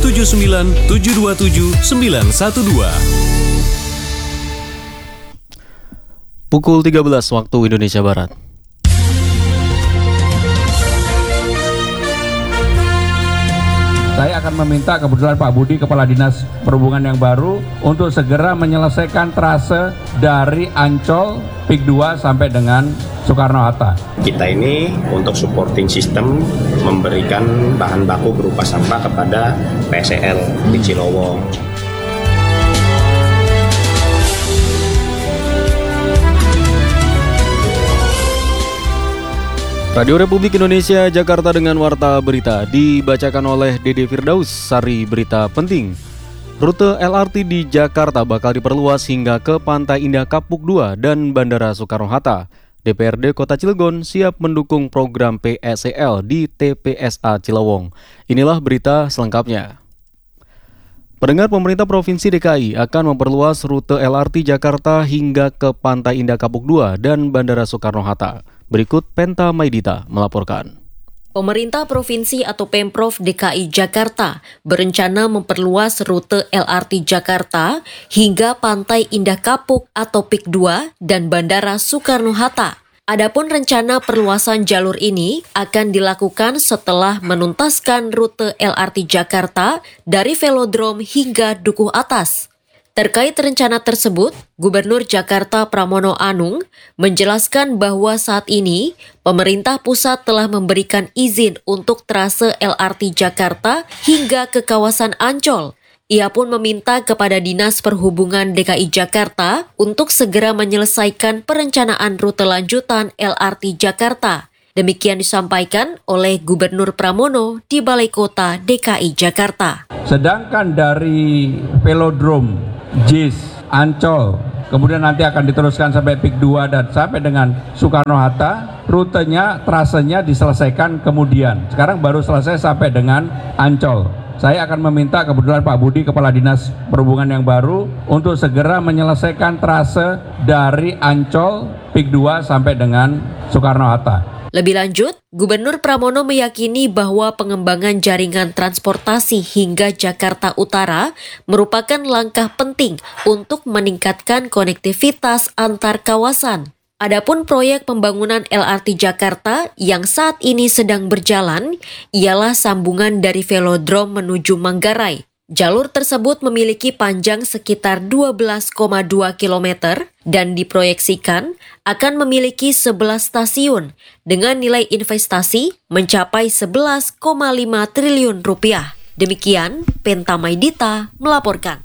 79 727 912. Pukul 13 waktu Indonesia Barat. Saya akan meminta kebetulan Pak Budi, Kepala Dinas Perhubungan yang baru, untuk segera menyelesaikan trase dari Ancol, PIK 2 sampai dengan Soekarno-Hatta. Kita ini untuk supporting system memberikan bahan baku berupa sampah kepada PSEL di Cilowong. Radio Republik Indonesia Jakarta dengan Warta Berita dibacakan oleh Dede Firdaus. Sari berita penting. Rute LRT di Jakarta bakal diperluas hingga ke Pantai Indah Kapuk 2 dan Bandara Soekarno-Hatta. DPRD Kota Cilegon siap mendukung program PSEL di TPSA Cilowong. Inilah berita selengkapnya. Pendengar, pemerintah Provinsi DKI akan memperluas rute LRT Jakarta hingga ke Pantai Indah Kapuk 2 dan Bandara Soekarno-Hatta. Berikut Penta Maidita melaporkan. Pemerintah Provinsi atau Pemprov DKI Jakarta berencana memperluas rute LRT Jakarta hingga Pantai Indah Kapuk atau PIK 2 dan Bandara Soekarno-Hatta. Adapun rencana perluasan jalur ini akan dilakukan setelah menuntaskan rute LRT Jakarta dari Velodrome hingga Dukuh Atas. Terkait rencana tersebut, Gubernur Jakarta Pramono Anung menjelaskan bahwa saat ini pemerintah pusat telah memberikan izin untuk trase LRT Jakarta hingga ke kawasan Ancol. Ia pun meminta kepada Dinas Perhubungan DKI Jakarta untuk segera menyelesaikan perencanaan rute lanjutan LRT Jakarta. Demikian disampaikan oleh Gubernur Pramono di Balai Kota DKI Jakarta. Sedangkan dari Velodrome, JIS, Ancol, kemudian nanti akan diteruskan sampai PIK 2 dan sampai dengan Soekarno-Hatta, rutenya, trasenya diselesaikan kemudian. Sekarang baru selesai sampai dengan Ancol. Saya akan meminta kebetulan Pak Budi, Kepala Dinas Perhubungan yang baru, untuk segera menyelesaikan trase dari Ancol, PIK 2 sampai dengan Soekarno-Hatta. Lebih lanjut, Gubernur Pramono meyakini bahwa pengembangan jaringan transportasi hingga Jakarta Utara merupakan langkah penting untuk meningkatkan konektivitas antar kawasan. Adapun proyek pembangunan LRT Jakarta yang saat ini sedang berjalan ialah sambungan dari Velodrome menuju Manggarai. Jalur tersebut memiliki panjang sekitar 12,2 km dan diproyeksikan akan memiliki 11 stasiun dengan nilai investasi mencapai 11,5 triliun rupiah. Demikian, Penta Maidita melaporkan.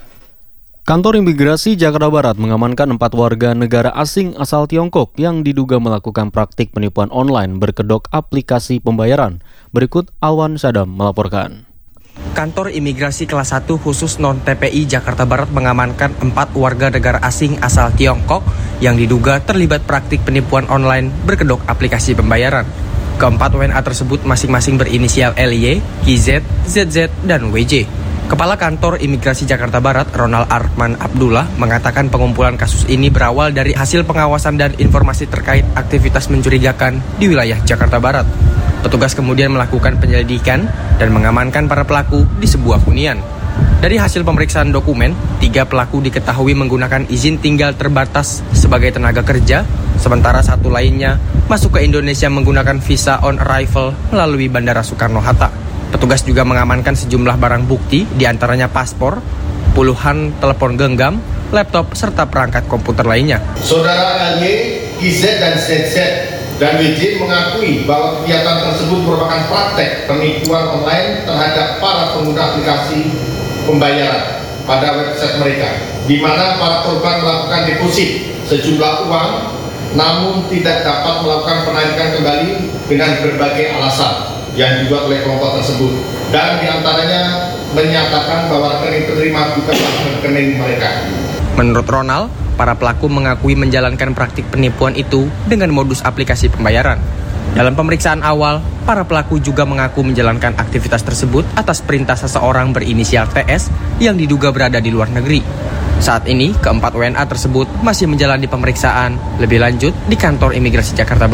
Kantor Imigrasi Jakarta Barat mengamankan 4 warga negara asing asal Tiongkok yang diduga melakukan praktik penipuan online berkedok aplikasi pembayaran. Berikut Alwan Sadam melaporkan. Kantor Imigrasi Kelas 1 khusus non-TPI Jakarta Barat mengamankan 4 warga negara asing asal Tiongkok yang diduga terlibat praktik penipuan online berkedok aplikasi pembayaran. Keempat WNA tersebut masing-masing berinisial LY, KZ, ZZ, dan WJ. Kepala Kantor Imigrasi Jakarta Barat, Ronald Arman Abdullah, mengatakan pengumpulan kasus ini berawal dari hasil pengawasan dan informasi terkait aktivitas mencurigakan di wilayah Jakarta Barat. Petugas kemudian melakukan penyelidikan dan mengamankan para pelaku di sebuah hunian. Dari hasil pemeriksaan dokumen, 3 pelaku diketahui menggunakan izin tinggal terbatas sebagai tenaga kerja, sementara 1 lainnya masuk ke Indonesia menggunakan visa on arrival melalui Bandara Soekarno-Hatta. Petugas juga mengamankan sejumlah barang bukti, diantaranya paspor, puluhan telepon genggam, laptop, serta perangkat komputer lainnya. Saudara LY, KZ, dan ZZ dan WJ mengakui bahwa kegiatan tersebut merupakan praktek penipuan online terhadap para pengguna aplikasi pembayaran pada website mereka, di mana para korban melakukan deposit sejumlah uang namun tidak dapat melakukan penarikan kembali dengan berbagai alasan yang dibuat oleh kelompok tersebut, dan diantaranya menyatakan bahwa rekening penerima bukanlah rekening mereka. Menurut Ronald, para pelaku mengakui menjalankan praktik penipuan itu dengan modus aplikasi pembayaran. Dalam pemeriksaan awal, para pelaku juga mengaku menjalankan aktivitas tersebut atas perintah seseorang berinisial TS yang diduga berada di luar negeri. Saat ini, keempat WNA tersebut masih menjalani pemeriksaan lebih lanjut di Kantor Imigrasi Jakarta Barat.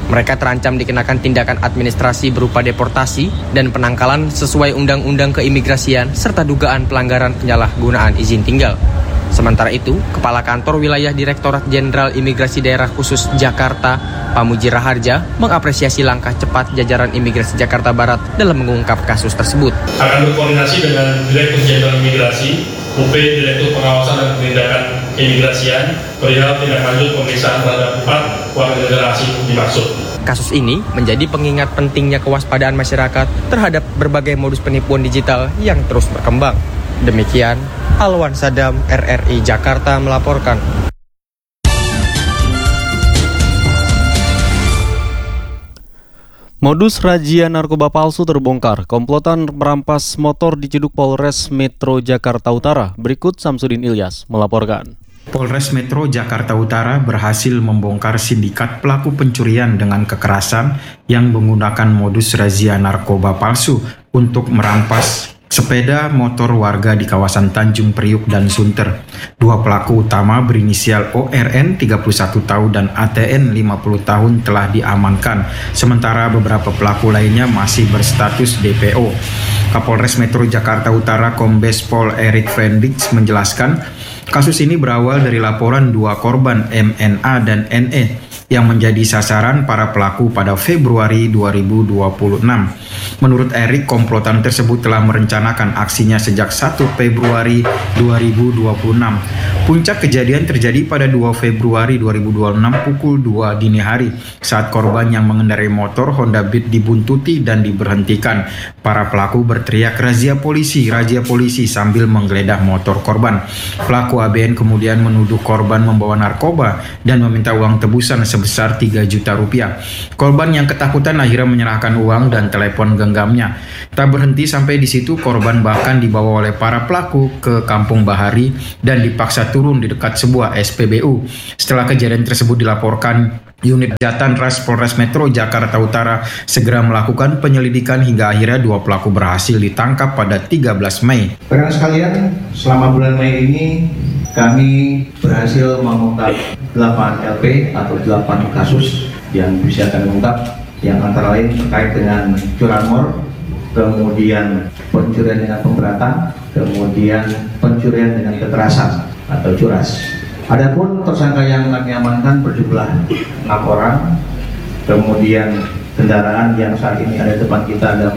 Mereka terancam dikenakan tindakan administrasi berupa deportasi dan penangkalan sesuai Undang-Undang Keimigrasian serta dugaan pelanggaran penyalahgunaan izin tinggal. Sementara itu, Kepala Kantor Wilayah Direktorat Jenderal Imigrasi Daerah Khusus Jakarta, Pamuji Raharja, mengapresiasi langkah cepat jajaran Imigrasi Jakarta Barat dalam mengungkap kasus tersebut. Akan berkoordinasi dengan Direktur Jenderal Imigrasi, UP Direktur Pengawasan dan Penindakan Keimigrasian, perihal tindak lanjut pemeriksaan terhadap 4 warga negara asing dimaksud. Kasus ini menjadi pengingat pentingnya kewaspadaan masyarakat terhadap berbagai modus penipuan digital yang terus berkembang. Demikian, Alwan Sadam, RRI Jakarta melaporkan. Modus razia narkoba palsu terbongkar. Komplotan merampas motor diciduk Polres Metro Jakarta Utara. Berikut Samsudin Ilyas melaporkan. Polres Metro Jakarta Utara berhasil membongkar sindikat pelaku pencurian dengan kekerasan yang menggunakan modus razia narkoba palsu untuk merampas sepeda motor warga di kawasan Tanjung Priuk dan Sunter. Dua pelaku utama berinisial ORN 31 tahun dan ATN 50 tahun telah diamankan, sementara beberapa pelaku lainnya masih berstatus DPO. Kapolres Metro Jakarta Utara Kombes Pol Erik Vendix menjelaskan, kasus ini berawal dari laporan dua korban MNA dan NE yang menjadi sasaran para pelaku pada Februari 2026. Menurut Erik, komplotan tersebut telah merencanakan aksinya sejak 1 Februari 2026. Puncak kejadian terjadi pada 2 Februari 2026 pukul 2 dini hari saat korban yang mengendarai motor Honda Beat dibuntuti dan diberhentikan. Para pelaku berteriak razia polisi sambil menggeledah motor korban. Pelaku ABN kemudian menuduh korban membawa narkoba dan meminta uang tebusan sebesar 3 juta rupiah. Korban yang ketakutan akhirnya menyerahkan uang dan telepon genggamnya. Tak berhenti sampai di situ, korban bahkan dibawa oleh para pelaku ke Kampung Bahari dan dipaksa turun di dekat sebuah SPBU. Setelah kejadian tersebut dilaporkan, unit Jatanras Polres Metro Jakarta Utara segera melakukan penyelidikan hingga akhirnya dua pelaku berhasil ditangkap pada 13 Mei. Rekan sekalian, selama bulan Mei ini kami berhasil mengungkap 8 LP atau 8 kasus yang bisa kami ungkap, yang antara lain terkait dengan curanmor, kemudian pencurian dengan pemberatan, kemudian pencurian dengan kekerasan atau curas. Adapun tersangka yang kami amankan berjumlah 6 orang, kemudian kendaraan yang saat ini ada di depan kita ada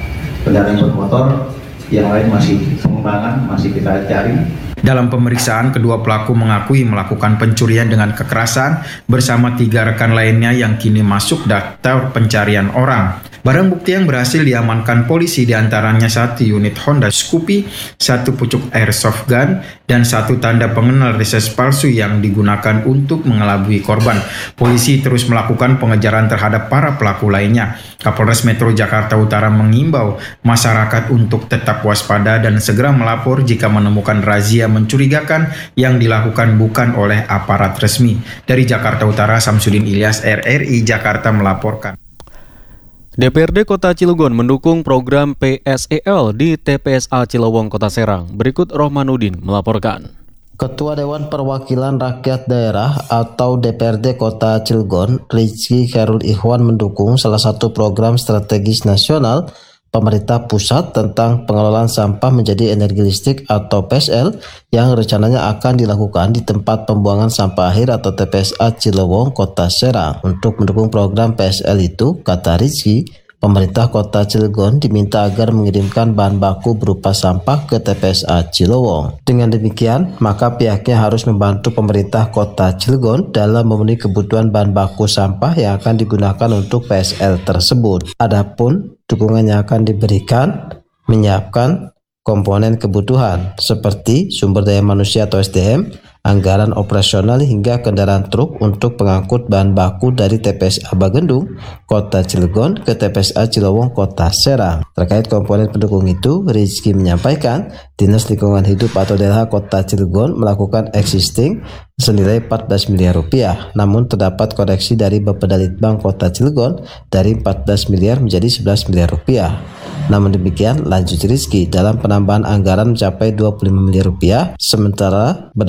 4 kendaraan bermotor, yang lain masih pengembangan, masih kita cari. Dalam pemeriksaan, kedua pelaku mengakui melakukan pencurian dengan kekerasan bersama 3 rekan lainnya yang kini masuk daftar pencarian orang. Barang bukti yang berhasil diamankan polisi diantaranya 1 unit Honda Scoopy, 1 pucuk airsoft gun, dan 1 tanda pengenal reses palsu yang digunakan untuk mengelabui korban. Polisi terus melakukan pengejaran terhadap para pelaku lainnya. Kapolres Metro Jakarta Utara mengimbau masyarakat untuk tetap waspada dan segera melapor jika menemukan razia mencurigakan yang dilakukan bukan oleh aparat resmi. Dari Jakarta Utara, Samsudin Ilyas, RRI Jakarta melaporkan. DPRD Kota Cilegon mendukung program PSEL di TPSA Cilewong Kota Serang. Berikut Rohmanuddin melaporkan. Ketua Dewan Perwakilan Rakyat Daerah atau DPRD Kota Cilegon, Rizky Khairul Ikhwan mendukung salah satu program strategis nasional pemerintah pusat tentang pengelolaan sampah menjadi energi listrik atau PSL yang rencananya akan dilakukan di tempat pembuangan sampah akhir atau TPSA Cilewong Kota Serang. Untuk mendukung program PSL itu, kata Rizky, pemerintah Kota Cilegon diminta agar mengirimkan bahan baku berupa sampah ke TPSA Cilewong. Dengan demikian, maka pihaknya harus membantu pemerintah Kota Cilegon dalam memenuhi kebutuhan bahan baku sampah yang akan digunakan untuk PSL tersebut. Adapun dukungannya akan diberikan menyiapkan komponen kebutuhan seperti sumber daya manusia atau SDM, anggaran operasional hingga kendaraan truk untuk pengangkut bahan baku dari TPSA Bagendung, Kota Cilegon ke TPSA Cilewong, Kota Serang. Terkait komponen pendukung itu, Rizky menyampaikan Dinas Lingkungan Hidup atau DLH Kota Cilegon melakukan existing senilai 14 miliar rupiah. Namun terdapat koreksi dari Bapedalitbang Kota Cilegon dari 14 miliar menjadi 11 miliar rupiah. Namun demikian, lanjut Rizky, dalam penambahan anggaran mencapai 25 miliar rupiah, sementara berdasarkan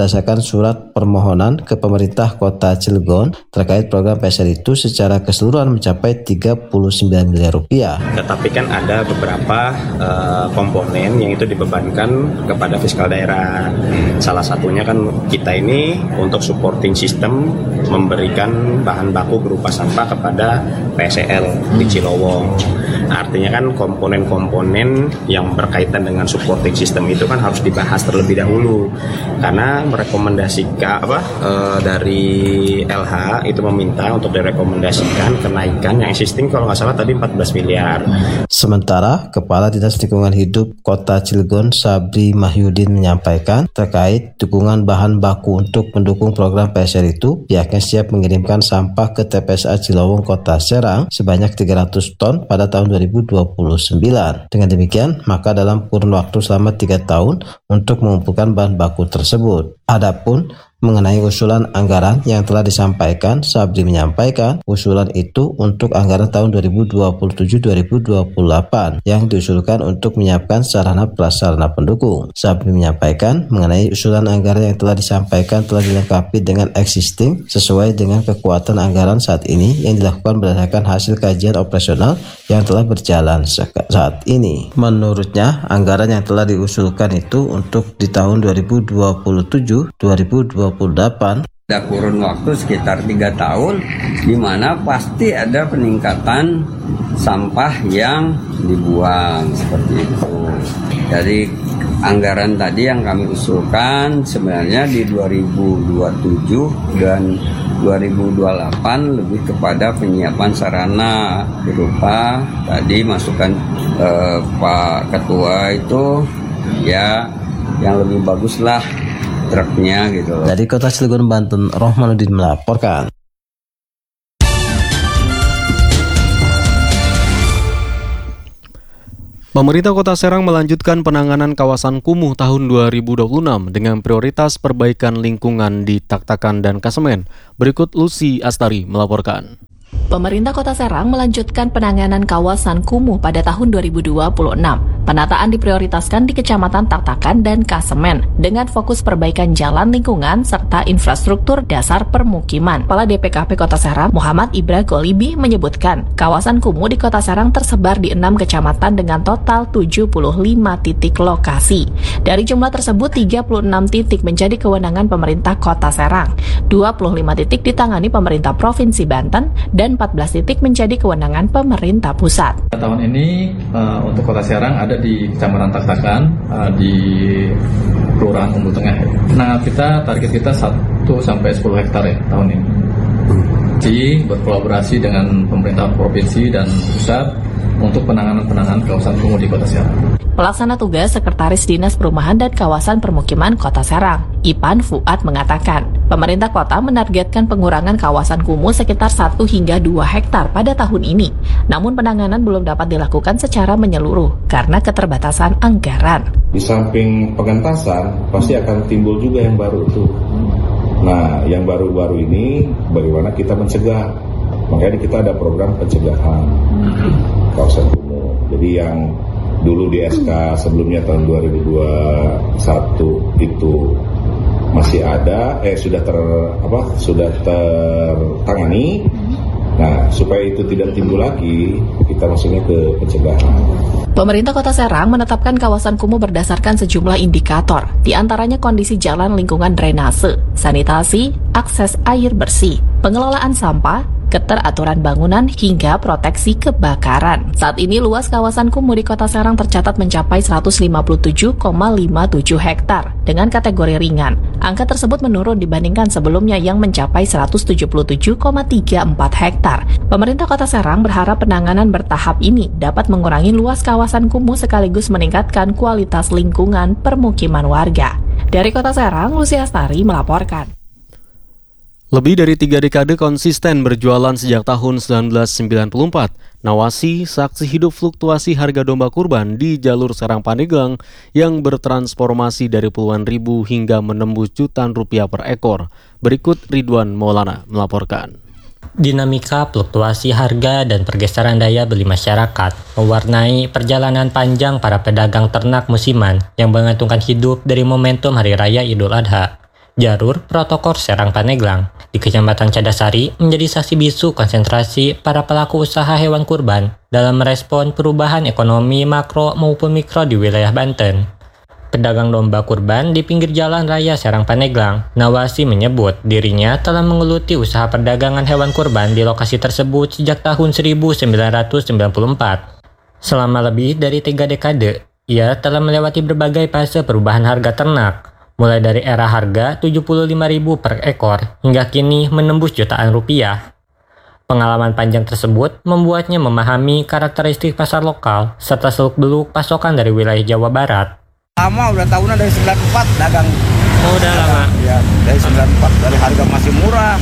surat permohonan ke pemerintah Kota Cilegon terkait program PSR itu secara keseluruhan mencapai 39 miliar rupiah. Tetapi kan ada beberapa komponen yang itu dibebankan kepada fiskal daerah. Salah satunya kan kita ini untuk supporting system memberikan bahan baku berupa sampah kepada PSL di Cilowong. Artinya kan komponen-komponen yang berkaitan dengan supporting system itu kan harus dibahas terlebih dahulu, karena merekomendasikan dari LH itu meminta untuk direkomendasikan kenaikan yang existing kalau nggak salah tadi 14 miliar. Sementara Kepala Dinas Lingkungan Hidup Kota Cilegon Sabri Mahyudin menyampaikan terkait dukungan bahan baku untuk mendukung program PSR itu, pihaknya siap mengirimkan sampah ke TPSA Cilowong Kota Serang sebanyak 300 ton pada tahun 2029. Dengan demikian, maka dalam kurun waktu selama 3 tahun untuk mengumpulkan bahan baku tersebut. Adapun mengenai usulan anggaran yang telah disampaikan, Sabri menyampaikan usulan itu untuk anggaran tahun 2027-2028 yang diusulkan untuk menyiapkan sarana prasarana pendukung. Sabri menyampaikan mengenai usulan anggaran yang telah disampaikan telah dilengkapi dengan existing sesuai dengan kekuatan anggaran saat ini yang dilakukan berdasarkan hasil kajian operasional yang telah berjalan saat ini. Menurutnya, anggaran yang telah diusulkan itu untuk di tahun 2027-2028 ada kurun waktu sekitar 3 tahun di mana pasti ada peningkatan sampah yang dibuang seperti itu. Dari anggaran tadi yang kami usulkan sebenarnya di 2027 dan 2028 lebih kepada penyiapan sarana berupa tadi masukan Pak Ketua itu ya yang lebih bagus lah truknya gitu. Dari Kota Cilegon, Banten, Rohmanuddin melaporkan. Pemerintah Kota Serang melanjutkan penanganan kawasan kumuh tahun 2026 dengan prioritas perbaikan lingkungan di Tak-Takan dan Kasemen. Berikut Lucy Astari melaporkan. Pemerintah Kota Serang melanjutkan penanganan kawasan kumuh pada tahun 2026. Penataan diprioritaskan di Kecamatan Tak-Takan dan Kasemen dengan fokus perbaikan jalan lingkungan serta infrastruktur dasar permukiman. Kepala DPKP Kota Serang, Muhammad Ibra Golibi menyebutkan, kawasan kumuh di Kota Serang tersebar di 6 kecamatan dengan total 75 titik lokasi. Dari jumlah tersebut, 36 titik menjadi kewenangan pemerintah Kota Serang, 25 titik ditangani pemerintah Provinsi Banten, dan 14 titik menjadi kewenangan pemerintah pusat. Tahun ini untuk Kota Serang ada di Kecamatan Tak-Takan di Kelurahan Umbul Tengah. Nah, target kita 1-10 hektar ya tahun ini. Jadi berkolaborasi dengan pemerintah provinsi dan pusat untuk penanganan kawasan kumuh di Kota Serang. Pelaksana tugas Sekretaris Dinas Perumahan dan Kawasan Permukiman Kota Serang, Ipan Fuad mengatakan, pemerintah kota menargetkan pengurangan kawasan kumuh sekitar 1 hingga 2 hektar pada tahun ini. Namun penanganan belum dapat dilakukan secara menyeluruh karena keterbatasan anggaran. Di samping pengentasan, pasti akan timbul juga yang baru tuh. Nah, yang baru-baru ini bagaimana kita mencegah? Makanya kita ada program pencegahan kawasan kumuh. Jadi yang dulu di SK sebelumnya tahun 2021 itu masih ada, sudah tertangani. Nah, supaya itu tidak timbul lagi, kita maksudnya ke pencegahan. Pemerintah Kota Serang menetapkan kawasan kumuh berdasarkan sejumlah indikator, di antaranya kondisi jalan lingkungan drainase, sanitasi, akses air bersih, pengelolaan sampah, keteraturan bangunan, hingga proteksi kebakaran. Saat ini luas kawasan kumuh di Kota Serang tercatat mencapai 157,57 hektar dengan kategori ringan. Angka tersebut menurun dibandingkan sebelumnya yang mencapai 177,34 hektar. Pemerintah Kota Serang berharap penanganan bertahap ini dapat mengurangi luas kawasan kumuh sekaligus meningkatkan kualitas lingkungan permukiman warga. Dari Kota Serang, Lucy Astari melaporkan. Lebih dari 3 dekade konsisten berjualan sejak tahun 1994, Nawasi saksi hidup fluktuasi harga domba kurban di jalur Serang Pandeglang yang bertransformasi dari puluhan ribu hingga menembus jutaan rupiah per ekor. Berikut Ridwan Maulana melaporkan. Dinamika fluktuasi harga dan pergeseran daya beli masyarakat mewarnai perjalanan panjang para pedagang ternak musiman yang menggantungkan hidup dari momentum Hari Raya Idul Adha. Jarur Protokol Serang Paneglang di Kecamatan Cadasari menjadi saksi bisu konsentrasi para pelaku usaha hewan kurban dalam merespon perubahan ekonomi makro maupun mikro di wilayah Banten. Pedagang domba kurban di pinggir jalan raya Serang Paneglang, Nawasi menyebut dirinya telah menggeluti usaha perdagangan hewan kurban di lokasi tersebut sejak tahun 1994. Selama lebih dari 3 dekade, ia telah melewati berbagai fase perubahan harga ternak, mulai dari era harga 75.000 per ekor hingga kini menembus jutaan rupiah. Pengalaman panjang tersebut membuatnya memahami karakteristik pasar lokal serta seluk-beluk pasokan dari wilayah Jawa Barat. Lama, udah tahunan dari 94 dagang. Oh, udah lama? Ya, dari 94, dari harga masih murah.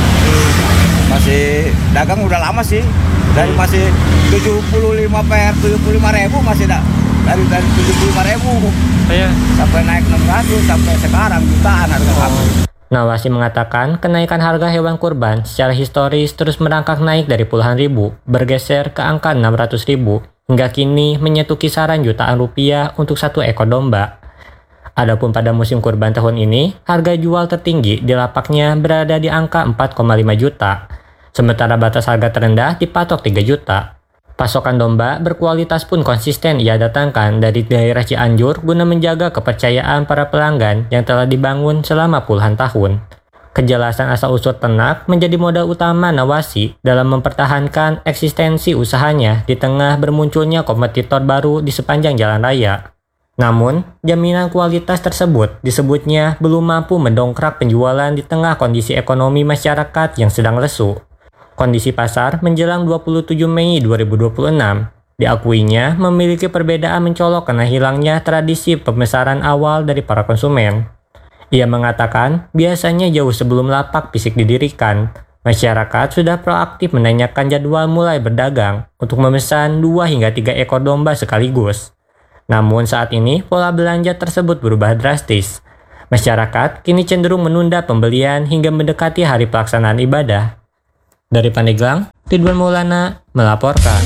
Masih dagang udah lama sih. Dari masih 75 per 75.000 masih dari 75.000. Iya. Sampai naik 600 sampai sekarang jutaan harga kambing. Nawasi mengatakan kenaikan harga hewan kurban secara historis terus merangkak naik dari puluhan ribu, bergeser ke angka 600.000, hingga kini menyentuh kisaran jutaan rupiah untuk satu ekor domba. Adapun pada musim kurban tahun ini, harga jual tertinggi di lapaknya berada di angka 4,5 juta, sementara batas harga terendah dipatok 3 juta. Pasokan domba berkualitas pun konsisten ia datangkan dari daerah Cianjur guna menjaga kepercayaan para pelanggan yang telah dibangun selama puluhan tahun. Kejelasan asal-usul ternak menjadi modal utama Nawasi dalam mempertahankan eksistensi usahanya di tengah bermunculnya kompetitor baru di sepanjang jalan raya. Namun, jaminan kualitas tersebut disebutnya belum mampu mendongkrak penjualan di tengah kondisi ekonomi masyarakat yang sedang lesu. Kondisi pasar menjelang 27 Mei 2026 diakuinya memiliki perbedaan mencolok karena hilangnya tradisi pemesaran awal dari para konsumen. Ia mengatakan biasanya jauh sebelum lapak fisik didirikan, masyarakat sudah proaktif menanyakan jadwal mulai berdagang untuk memesan 2 hingga 3 ekor domba sekaligus. Namun saat ini pola belanja tersebut berubah drastis. Masyarakat kini cenderung menunda pembelian hingga mendekati hari pelaksanaan ibadah. Dari Pandeglang, Ridwan Maulana melaporkan.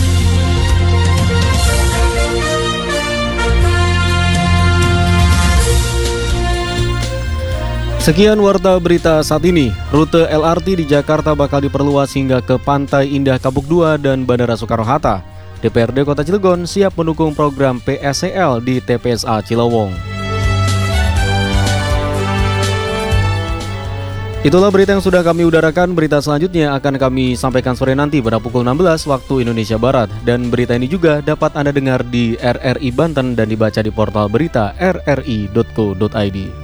Sekian warta berita saat ini. Rute LRT di Jakarta bakal diperluas hingga ke Pantai Indah Kapuk 2 dan Bandara Soekarno-Hatta. DPRD Kota Cilegon siap mendukung program PSCL di TPSA Cilowong. Itulah berita yang sudah kami udarakan. Berita selanjutnya akan kami sampaikan sore nanti pada pukul 16 waktu Indonesia Barat. Dan berita ini juga dapat Anda dengar di RRI Banten dan dibaca di portal berita rri.co.id.